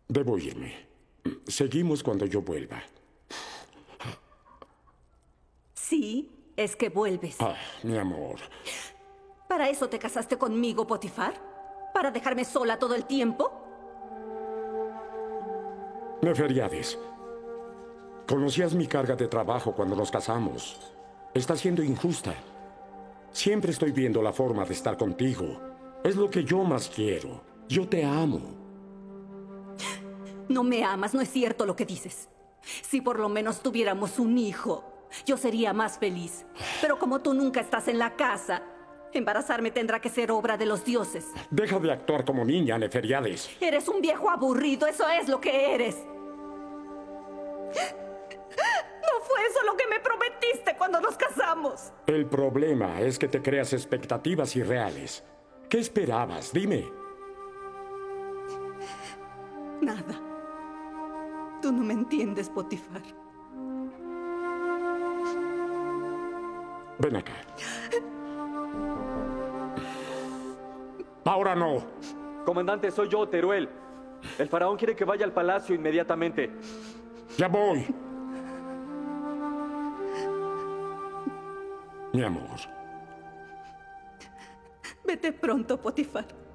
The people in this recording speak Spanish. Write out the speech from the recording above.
Debo irme. Seguimos cuando yo vuelva. Sí, es que vuelves. Mi amor. ¿Para eso te casaste conmigo, Potifar? ¿Para dejarme sola todo el tiempo? Neferiades, conocías mi carga de trabajo cuando nos casamos. Está siendo injusta. Siempre estoy viendo la forma de estar contigo. Es lo que yo más quiero. Yo te amo. No me amas, no es cierto lo que dices. Si por lo menos tuviéramos un hijo, yo sería más feliz. Pero como tú nunca estás en la casa, embarazarme tendrá que ser obra de los dioses. Deja de actuar como niña, Neferiades. Eres un viejo aburrido, eso es lo que eres. No fue eso lo que me prometiste cuando nos casamos. El problema es que te creas expectativas irreales. ¿Qué esperabas? Dime. Nada. Tú no me entiendes, Potifar. Ven acá. Ahora no. Comandante, soy yo, Teruel. El faraón quiere que vaya al palacio inmediatamente. Ya voy. Mi amor. Vete pronto, Potifar.